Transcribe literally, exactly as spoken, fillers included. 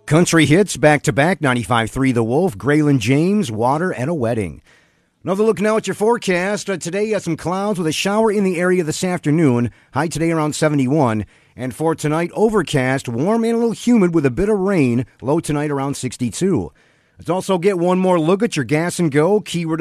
Country hits back-to-back, ninety-five point three The Wolf, Graylin James, Water, and a Wedding. Another look now at your forecast. Uh, today, uh, some clouds with a shower in the area this afternoon. High today around seventy-one. And for tonight, overcast, warm and a little humid with a bit of rain. Low tonight around sixty-two. Let's also get one more look at your gas and go. Keyword